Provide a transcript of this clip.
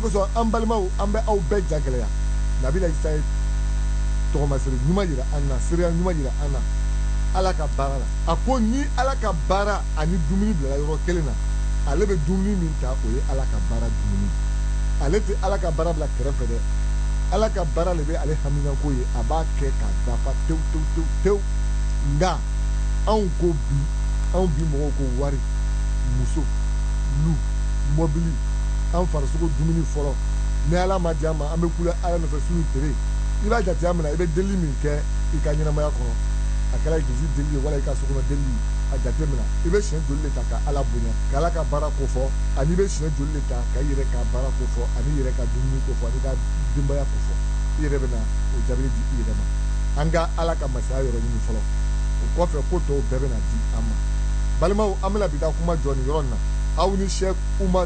kosɔn an balimaw an bɛ aw bɛɛ jagɛlɛya Nabila Isa ye tɔgɔmasiri ɲuman yira an na seereya ɲuman yira an na Ala ka baara la. A ko ni Ala ka baara ani dumuni bila yɔrɔ kelen na ale bɛ dumuni min ta o ye Ala ka baara dumuni. Ale tɛ Ala ka baara bila kɛrɛfɛ dɛ. Ala ka baara le bɛ ale haminako ye a b'a kɛ ka dafa tewu tewu tewu tewu. Nka anw bi mɔgɔw ko wari muso lu mobili an farisogo dumuni fɔlɔ ni Ala ma diya ma an bɛ kule Ala nɔfɛ su ni tile. I b'a jate minɛ i bɛ deli min kɛ i ka ɲɛnamaya kɔnɔ a kɛra gisi deli ye wala i ka sokɔnɔ deli a jate minɛ i bɛ siɲɛ joli le ta ka Ala bonya ka Ala ka baara ko fɔ ani bɛ siɲɛ joli le ta ka i yɛrɛ ka baara ko fɔ ani i yɛrɛ ka dumuni ko fɔ ani ka denbaya ko fɔ i yɛrɛ bɛna o jaabi di i yɛrɛ ma. An ka Ala ka masaya yɔrɔ ɲini fɔlɔ o kɔfɛ ko tɔw bɛɛ bɛna di an ma. Balimaw an bɛna bi taa kuma jɔ nin yɔrɔ in na aw ni Sheikh Umar